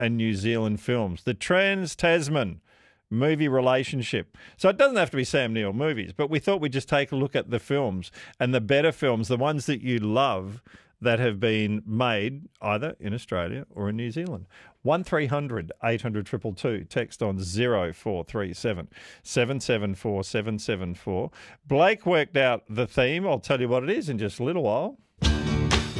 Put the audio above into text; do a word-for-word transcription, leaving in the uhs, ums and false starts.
and New Zealand films. The Trans-Tasman movie relationship. So it doesn't have to be Sam Neill movies, but we thought we'd just take a look at the films and the better films, the ones that you love that have been made either in Australia or in New Zealand. one three hundred eight hundred two two two. Text on zero four three seven seven seven four seven seven four. Blake worked out the theme. I'll tell you what it is in just a little while.